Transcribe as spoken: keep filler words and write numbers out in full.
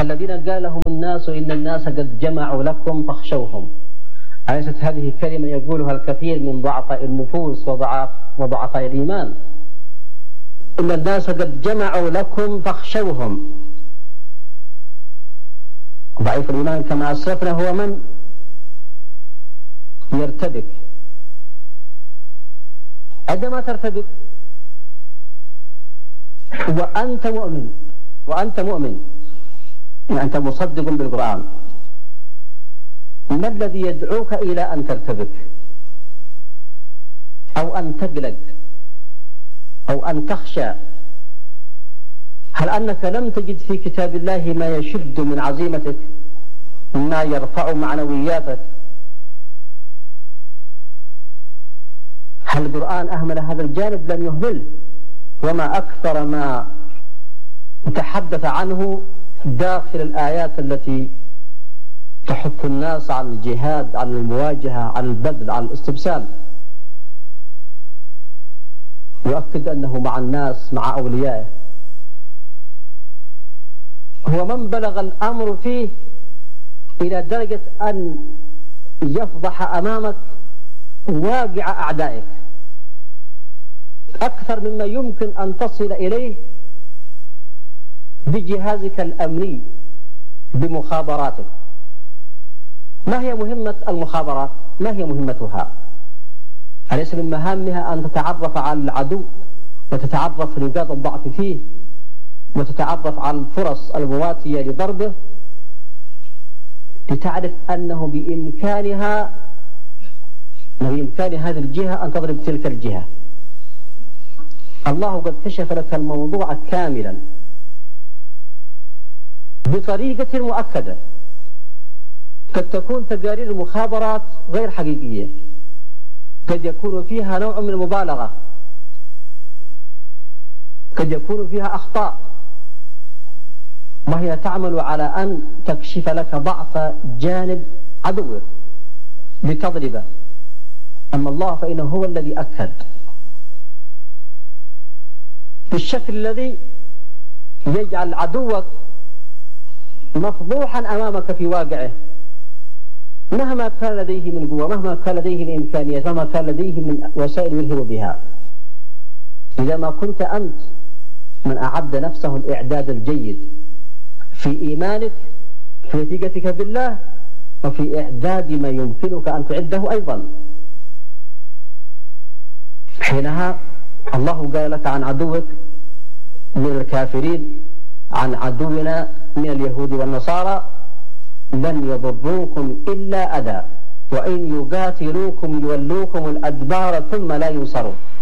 الذين قال لهم الناس إن الناس قد جمعوا لكم فاخشوهم. أليست هذه كلمة يقولها الكثير من ضعفاء النفوس وضعاف وضعفاء الإيمان؟ إن الناس قد جمعوا لكم فاخشوهم. ضعيف الإيمان كما أسلفنا هو من يرتبك. عندما ترتبك وأنت مؤمن وأنت مؤمن أنت مصدق بالقرآن، ما الذي يدعوك إلى أن ترتبك أو أن تقلق أو أن تخشى؟ هل أنك لم تجد في كتاب الله ما يشد من عزيمتك، ما يرفع معنوياتك؟ هل القرآن أهمل هذا الجانب؟ لم يهمله، وما أكثر ما تحدث عنه داخل الآيات التي تحث الناس على الجهاد، على المواجهة، على البذل، على الاستبسال. يؤكد أنه مع الناس، مع أوليائه. هو من بلغ الأمر فيه إلى درجة أن يفضح أمامك واقع أعدائك أكثر مما يمكن أن تصل إليه بجهازك الأمني، بمخابراتك. ما هي مهمة المخابرات؟ ما هي مهمتها؟ أليس من مهامها أن تتعرف على العدو وتتعرف نقاط الضعف فيه وتتعرف على الفرص المواتية لضربه، لتعرف أنه بإمكانها بإمكان هذه الجهة أن تضرب تلك الجهة. الله قد كشف لك الموضوع كاملا بطريقة مؤكدة. قد تكون تقارير المخابرات غير حقيقية، قد يكون فيها نوع من المبالغة، قد يكون فيها أخطاء، وهي تعمل على أن تكشف لك ضعف جانب عدوك لتضربه. أما الله فإنه هو الذي أكد بالشكل الذي يجعل عدوك مفضوحا أمامك في واقعه، مهما كان لديه من قوة، مهما كان لديه من إمكانيات، مهما كان لديه من وسائل يلهو بها. إذا ما كنت أنت من أعد نفسه الإعداد الجيد في إيمانك، في ثقتك بالله، وفي إعداد ما يمكنك أن تعده أيضا، حينها الله قال لك عن عدوك من الكافرين، عن عدونا من اليهود والنصارى: لن يضروكم إلا أذى وإن يقاتلوكم يولوكم الأدبار ثم لا ينصرون.